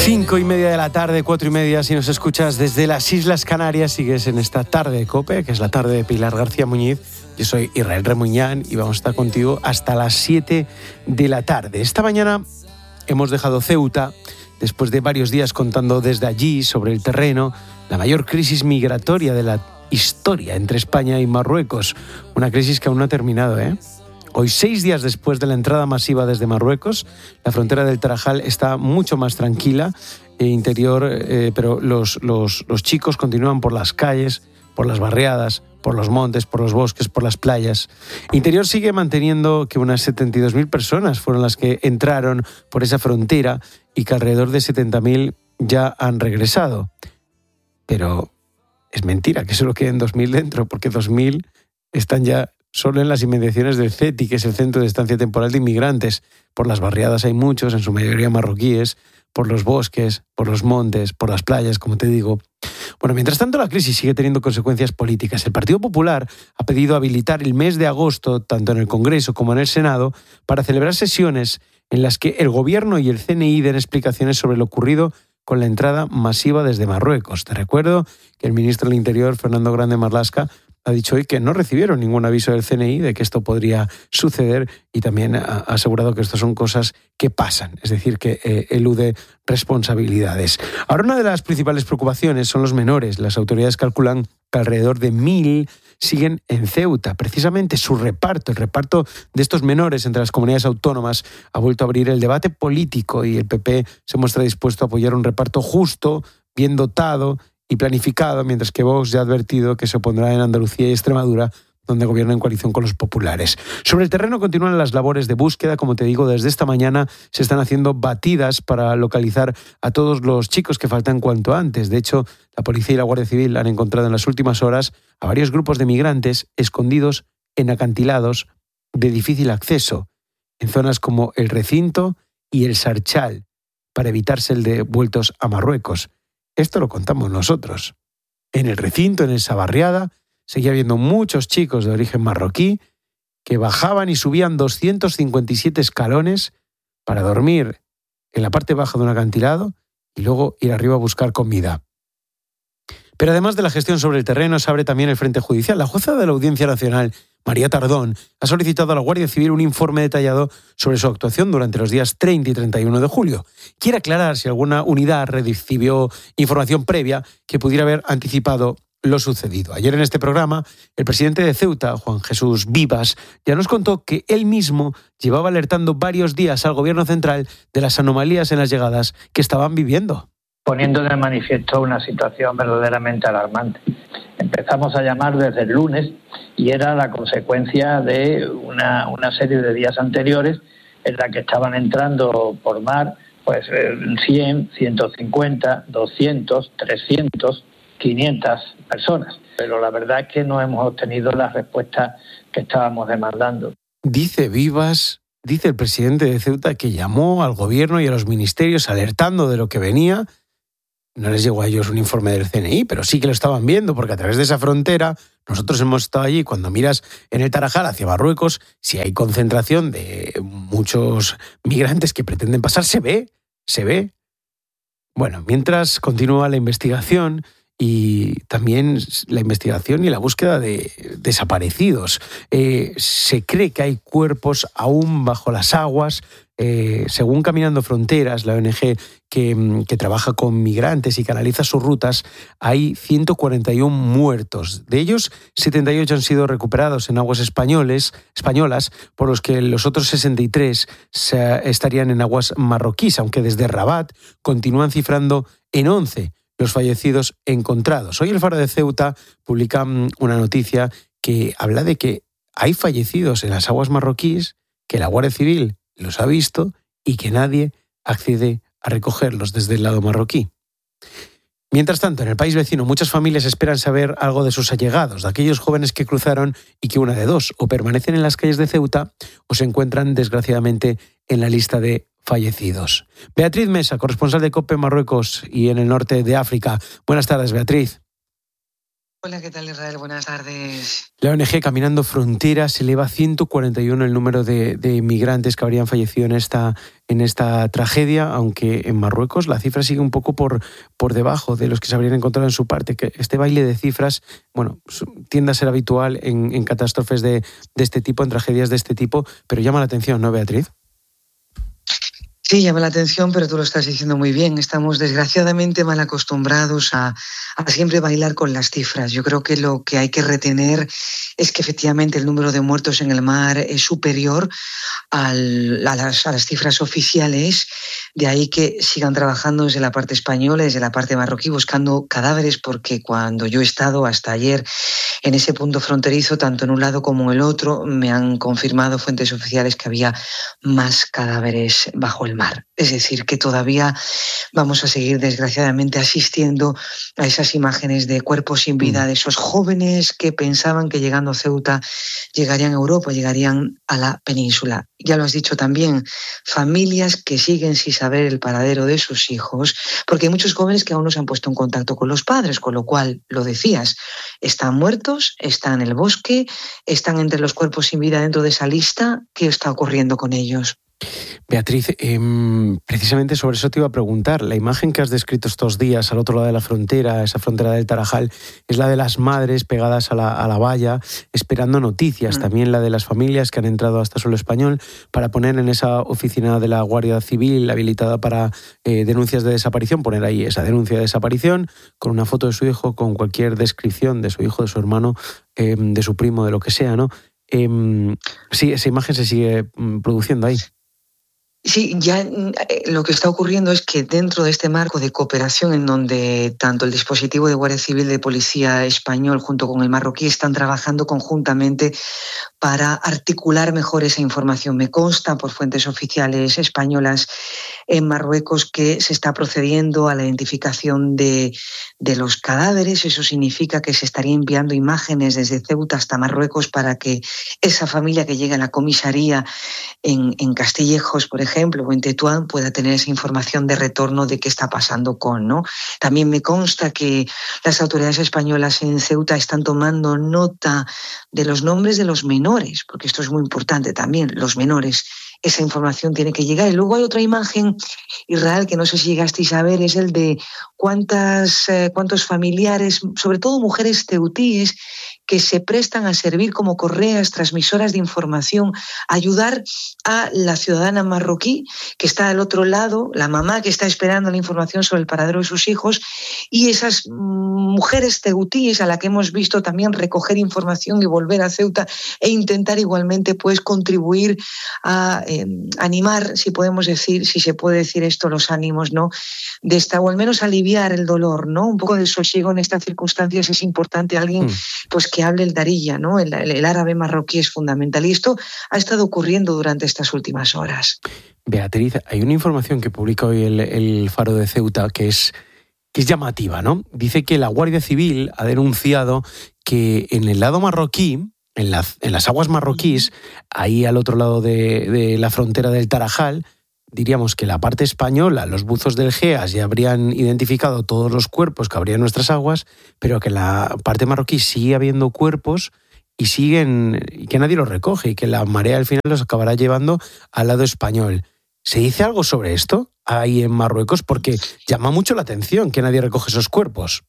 5:30 de la tarde, 4:30, si nos escuchas desde las Islas Canarias, sigues en esta tarde de COPE, que es la tarde de Pilar García Muñiz. Yo soy Israel Remuñán y vamos a estar contigo hasta las 7 de la tarde. Esta mañana hemos dejado Ceuta, después de varios días contando desde allí, sobre el terreno, la mayor crisis migratoria de la historia entre España y Marruecos. Una crisis que aún no ha terminado, ¿eh? Hoy, 6 días después de la entrada masiva desde Marruecos, la frontera del Tarajal está mucho más tranquila, pero los chicos continúan por las calles, por las barriadas, por los montes, por los bosques, por las playas. Interior sigue manteniendo que unas 72.000 personas fueron las que entraron por esa frontera y que alrededor de 70.000 ya han regresado. Pero es mentira que solo queden 2.000 dentro, porque 2.000 están ya solo en las inmediaciones del CETI, que es el Centro de Estancia Temporal de Inmigrantes. Por las barriadas hay muchos, en su mayoría marroquíes, por los bosques, por los montes, por las playas, como te digo. Bueno, mientras tanto, la crisis sigue teniendo consecuencias políticas. El Partido Popular ha pedido habilitar el mes de agosto, tanto en el Congreso como en el Senado, para celebrar sesiones en las que el Gobierno y el CNI den explicaciones sobre lo ocurrido con la entrada masiva desde Marruecos. Te recuerdo que el ministro del Interior, Fernando Grande Marlaska, ha dicho hoy que no recibieron ningún aviso del CNI de que esto podría suceder y también ha asegurado que esto son cosas que pasan, es decir, que elude responsabilidades. Ahora, una de las principales preocupaciones son los menores. Las autoridades calculan que alrededor de 1.000 siguen en Ceuta. Precisamente el reparto de estos menores entre las comunidades autónomas ha vuelto a abrir el debate político y el PP se muestra dispuesto a apoyar un reparto justo, bien dotado y planificado, mientras que Vox ya ha advertido que se opondrá en Andalucía y Extremadura, donde gobierna en coalición con los populares. Sobre el terreno continúan las labores de búsqueda. Como te digo, desde esta mañana se están haciendo batidas para localizar a todos los chicos que faltan cuanto antes. De hecho, la policía y la Guardia Civil han encontrado en las últimas horas a varios grupos de migrantes escondidos en acantilados de difícil acceso, en zonas como el Recinto y el Sarchal, para evitar ser devueltos a Marruecos. Esto lo contamos nosotros. En el Recinto, en esa barriada, seguía habiendo muchos chicos de origen marroquí que bajaban y subían 257 escalones para dormir en la parte baja de un acantilado y luego ir arriba a buscar comida. Pero además de la gestión sobre el terreno, se abre también el frente judicial. La jueza de la Audiencia Nacional, María Tardón, ha solicitado a la Guardia Civil un informe detallado sobre su actuación durante los días 30 y 31 de julio. Quiere aclarar si alguna unidad recibió información previa que pudiera haber anticipado lo sucedido. Ayer en este programa, el presidente de Ceuta, Juan Jesús Vivas, ya nos contó que él mismo llevaba alertando varios días al Gobierno central de las anomalías en las llegadas que estaban viviendo. Poniendo de manifiesto una situación verdaderamente alarmante. Empezamos a llamar desde el lunes y era la consecuencia de una serie de días anteriores en la que estaban entrando por mar 100, 150, 200, 300, 500 personas. Pero la verdad es que no hemos obtenido la respuesta que estábamos demandando. Dice Vivas, dice el presidente de Ceuta, que llamó al gobierno y a los ministerios alertando de lo que venía. No les llegó a ellos un informe del CNI, pero sí que lo estaban viendo, porque a través de esa frontera, nosotros hemos estado allí, cuando miras en el Tarajal hacia Marruecos, si hay concentración de muchos migrantes que pretenden pasar, se ve. Bueno, mientras continúa la investigación y también la investigación y la búsqueda de desaparecidos. Se cree que hay cuerpos aún bajo las aguas. Según Caminando Fronteras, la ONG que trabaja con migrantes y que analiza sus rutas, hay 141 muertos. De ellos, 78 han sido recuperados en aguas españolas, por los que los otros 63 estarían en aguas marroquíes, aunque desde Rabat continúan cifrando en 11 los fallecidos encontrados. Hoy el Faro de Ceuta publica una noticia que habla de que hay fallecidos en las aguas marroquíes, que la Guardia Civil los ha visto y que nadie accede a recogerlos desde el lado marroquí. Mientras tanto, en el país vecino, muchas familias esperan saber algo de sus allegados, de aquellos jóvenes que cruzaron y que una de dos, o permanecen en las calles de Ceuta o se encuentran, desgraciadamente, en la lista de fallecidos. Beatriz Mesa, corresponsal de COPE en Marruecos y en el norte de África. Buenas tardes, Beatriz. Hola, ¿qué tal, Israel? Buenas tardes. La ONG Caminando Fronteras eleva a 141 el número de inmigrantes que habrían fallecido en esta tragedia, aunque en Marruecos la cifra sigue un poco por debajo de los que se habrían encontrado en su parte. Que este baile de cifras, bueno, tiende a ser habitual en catástrofes de este tipo, en tragedias de este tipo, pero llama la atención, ¿no, Beatriz? Sí, llama la atención, pero tú lo estás diciendo muy bien. Estamos desgraciadamente mal acostumbrados a siempre bailar con las cifras. Yo creo que lo que hay que retener es que efectivamente el número de muertos en el mar es superior a las cifras oficiales. De ahí que sigan trabajando desde la parte española, desde la parte marroquí, buscando cadáveres, porque cuando yo he estado hasta ayer en ese punto fronterizo, tanto en un lado como en el otro, me han confirmado fuentes oficiales que había más cadáveres bajo el mar. Es decir, que todavía vamos a seguir desgraciadamente asistiendo a esas imágenes de cuerpos sin vida, de esos jóvenes que pensaban que llegando a Ceuta llegarían a Europa, llegarían a la península. Ya lo has dicho también, familias que siguen sin saber el paradero de sus hijos, porque hay muchos jóvenes que aún no se han puesto en contacto con los padres, con lo cual, lo decías, están muertos, están en el bosque, están entre los cuerpos sin vida dentro de esa lista. ¿Qué está ocurriendo con ellos? Beatriz, precisamente sobre eso te iba a preguntar. La imagen que has descrito estos días al otro lado de la frontera, esa frontera del Tarajal, es la de las madres pegadas a la valla, esperando noticias. También la de las familias que han entrado hasta suelo español para poner en esa oficina de la Guardia Civil habilitada para denuncias de desaparición, poner ahí esa denuncia de desaparición con una foto de su hijo, con cualquier descripción de su hijo, de su hermano, de su primo, de lo que sea, ¿no? Sí, esa imagen se sigue produciendo ahí. Sí, ya lo que está ocurriendo es que dentro de este marco de cooperación en donde tanto el dispositivo de Guardia Civil de Policía español junto con el marroquí están trabajando conjuntamente para articular mejor esa información. Me consta por fuentes oficiales españolas en Marruecos que se está procediendo a la identificación de los cadáveres. Eso significa que se estaría enviando imágenes desde Ceuta hasta Marruecos para que esa familia que llega a la comisaría en Castillejos, por ejemplo, o en Tetuán, pueda tener esa información de retorno de qué está pasando con, ¿no? También me consta que las autoridades españolas en Ceuta están tomando nota de los nombres de los menores, porque esto es muy importante también, los menores. Esa información tiene que llegar. Y luego hay otra imagen, Israel, que no sé si llegasteis a ver, es el de cuántos familiares, sobre todo mujeres ceutíes, que se prestan a servir como correas, transmisoras de información, ayudar a la ciudadana marroquí que está al otro lado, la mamá que está esperando la información sobre el paradero de sus hijos, y esas mujeres ceutíes a las que hemos visto también recoger información y volver a Ceuta e intentar igualmente pues contribuir a animar, si podemos decir, si se puede decir esto, los ánimos, ¿no? De esta, o al menos aliviar el dolor, ¿no? Un poco de sosiego en estas circunstancias es importante. Alguien pues que hable el darilla, ¿no? El árabe marroquí es fundamental. Y esto ha estado ocurriendo durante estas últimas horas. Beatriz, hay una información que publica hoy el Faro de Ceuta que es llamativa, ¿no? Dice que la Guardia Civil ha denunciado que en el lado marroquí, en las aguas marroquíes, ahí al otro lado de la frontera del Tarajal, diríamos que la parte española, los buzos del GEAS ya habrían identificado todos los cuerpos que habría en nuestras aguas, pero que en la parte marroquí sigue habiendo cuerpos y que nadie los recoge y que la marea al final los acabará llevando al lado español. ¿Se dice algo sobre esto ahí en Marruecos? Porque llama mucho la atención que nadie recoge esos cuerpos.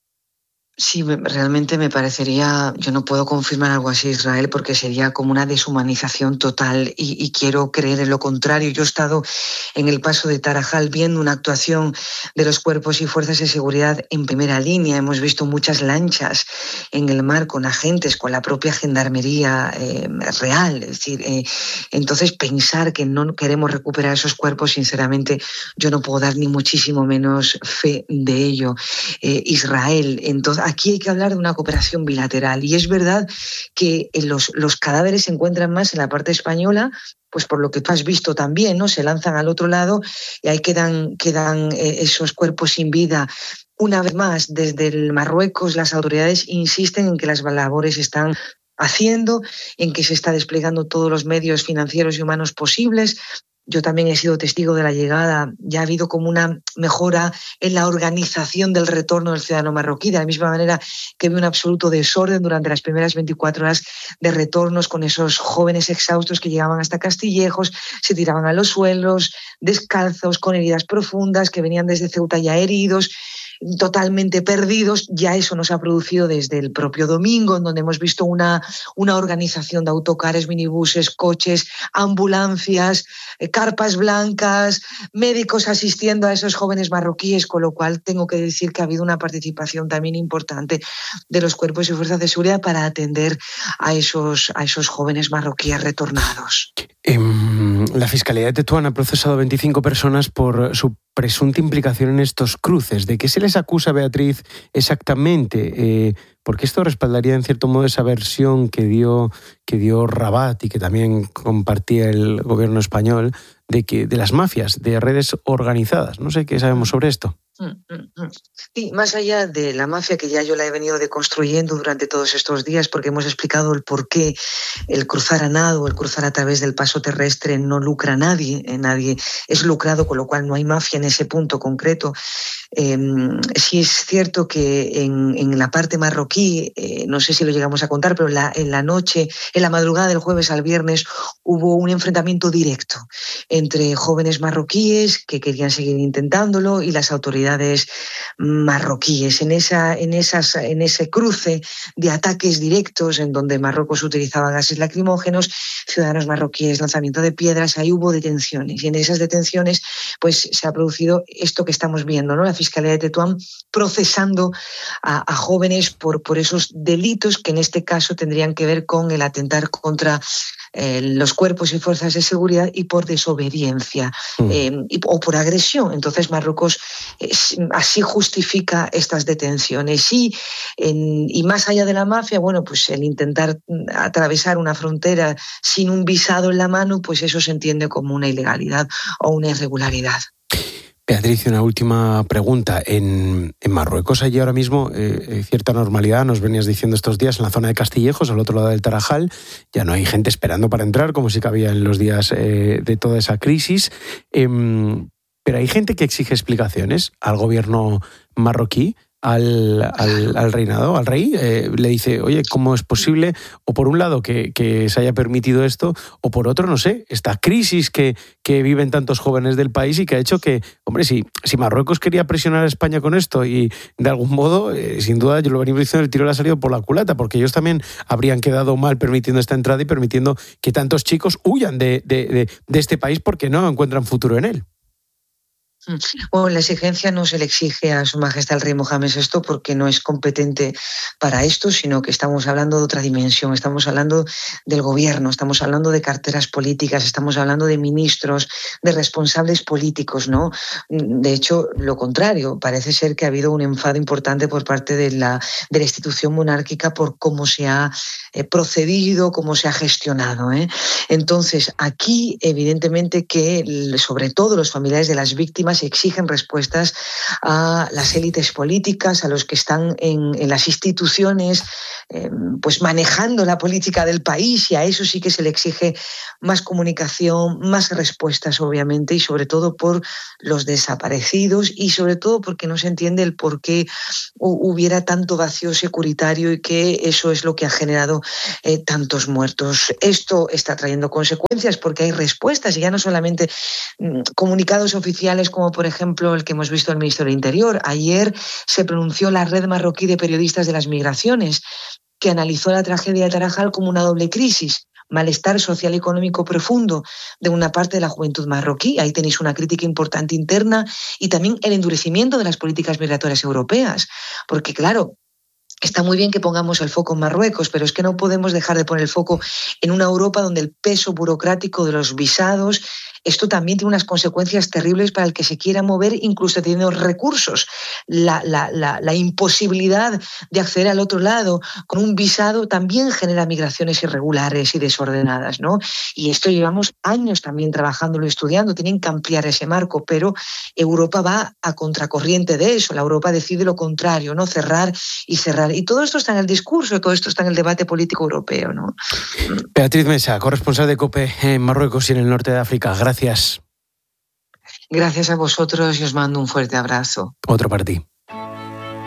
Sí, realmente me parecería, yo no puedo confirmar algo así, Israel, porque sería como una deshumanización total y quiero creer en lo contrario. Yo he estado en el paso de Tarajal viendo una actuación de los cuerpos y fuerzas de seguridad en primera línea. Hemos visto muchas lanchas en el mar con agentes, con la propia gendarmería real. Es decir, entonces pensar que no queremos recuperar esos cuerpos, sinceramente, yo no puedo dar ni muchísimo menos fe de ello. Israel, entonces, aquí hay que hablar de una cooperación bilateral y es verdad que los cadáveres se encuentran más en la parte española, pues por lo que tú has visto también, ¿no? Se lanzan al otro lado y ahí quedan esos cuerpos sin vida. Una vez más, desde el Marruecos las autoridades insisten en que las labores están haciendo, en que se está desplegando todos los medios financieros y humanos posibles. yo también he sido testigo de la llegada, ya ha habido como una mejora en la organización del retorno del ciudadano marroquí, de la misma manera que había un absoluto desorden durante las primeras 24 horas de retornos con esos jóvenes exhaustos que llegaban hasta Castillejos, se tiraban a los suelos, descalzos, con heridas profundas, que venían desde Ceuta ya heridos, totalmente perdidos. Ya eso nos ha producido desde el propio domingo, en donde hemos visto una organización de autocares, minibuses, coches, ambulancias, carpas blancas, médicos asistiendo a esos jóvenes marroquíes, con lo cual tengo que decir que ha habido una participación también importante de los cuerpos y fuerzas de seguridad para atender a esos jóvenes marroquíes retornados. La Fiscalía de Tetuán ha procesado a 25 personas por su presunta implicación en estos cruces. ¿De qué se les acusa, Beatriz, exactamente? Porque esto respaldaría en cierto modo esa versión que dio Rabat y que también compartía el gobierno español de las mafias, de redes organizadas. No sé qué sabemos sobre esto. Sí, más allá de la mafia, que ya yo la he venido deconstruyendo durante todos estos días, porque hemos explicado el por qué el cruzar a nado, el cruzar a través del paso terrestre no lucra a nadie es lucrado, con lo cual no hay mafia en ese punto concreto. Sí es cierto que en la parte marroquí, no sé si lo llegamos a contar, pero en la madrugada del jueves al viernes hubo un enfrentamiento directo entre jóvenes marroquíes que querían seguir intentándolo y las autoridades marroquíes. En ese cruce de ataques directos, en donde Marruecos utilizaba gases lacrimógenos, ciudadanos marroquíes, lanzamiento de piedras, ahí hubo detenciones, y en esas detenciones pues se ha producido esto que estamos viendo, ¿no? La Fiscalía de Tetuán procesando a jóvenes por esos delitos que en este caso tendrían que ver con el atentar contra los cuerpos y fuerzas de seguridad y por desobediencia o por agresión. Entonces Marruecos así justifica estas detenciones y más allá de la mafia, bueno, pues el intentar atravesar una frontera sin un visado en la mano, pues eso se entiende como una ilegalidad o una irregularidad. Beatriz, una última pregunta. En Marruecos hay ahora mismo cierta normalidad, nos venías diciendo estos días, en la zona de Castillejos, al otro lado del Tarajal. Ya no hay gente esperando para entrar, como sí que había en los días de toda esa crisis. Pero hay gente que exige explicaciones al gobierno marroquí, al reinado, al rey. Le dice, oye, ¿cómo es posible? O por un lado que se haya permitido esto, o por otro, no sé, esta crisis que viven tantos jóvenes del país y que ha hecho que, hombre, si Marruecos quería presionar a España con esto y de algún modo, sin duda, yo lo venía diciendo, el tiro le ha salido por la culata, porque ellos también habrían quedado mal permitiendo esta entrada y permitiendo que tantos chicos huyan de este país porque no encuentran futuro en él. Bueno, la exigencia no se le exige a Su Majestad el Rey Mohamed VI porque no es competente para esto, sino que estamos hablando de otra dimensión, estamos hablando del gobierno, estamos hablando de carteras políticas, estamos hablando de ministros, de responsables políticos, ¿no? De hecho, lo contrario, parece ser que ha habido un enfado importante por parte de la institución monárquica por cómo se ha procedido, cómo se ha gestionado, ¿eh? Entonces, aquí, evidentemente que, sobre todo los familiares de las víctimas, exigen respuestas a las élites políticas, a los que están en las instituciones, pues manejando la política del país, y a eso sí que se le exige más comunicación, más respuestas, obviamente, y sobre todo por los desaparecidos, y sobre todo porque no se entiende el por qué hubiera tanto vacío securitario y que eso es lo que ha generado tantos muertos. Esto está trayendo consecuencias porque hay respuestas, y ya no solamente comunicados oficiales como por ejemplo el que hemos visto del Ministerio del Interior. Ayer se pronunció la Red Marroquí de Periodistas de las Migraciones, que analizó la tragedia de Tarajal como una doble crisis: malestar social y económico profundo de una parte de la juventud marroquí. Ahí tenéis una crítica importante interna, y también el endurecimiento de las políticas migratorias europeas, porque claro, está muy bien que pongamos el foco en Marruecos, pero es que no podemos dejar de poner el foco en una Europa donde el peso burocrático de los visados, esto también tiene unas consecuencias terribles para el que se quiera mover, incluso teniendo recursos. La imposibilidad de acceder al otro lado con un visado también genera migraciones irregulares y desordenadas, ¿no? Y esto llevamos años también trabajándolo y estudiando. Tienen que ampliar ese marco, pero Europa va a contracorriente de eso. La Europa decide lo contrario, ¿no? Cerrar y cerrar. Y todo esto está en el discurso, todo esto está en el debate político europeo, ¿no? Beatriz Mesa, corresponsal de COPE en Marruecos y en el norte de África. Gracias. gracias. Gracias a vosotros y os mando un fuerte abrazo. Otro para ti.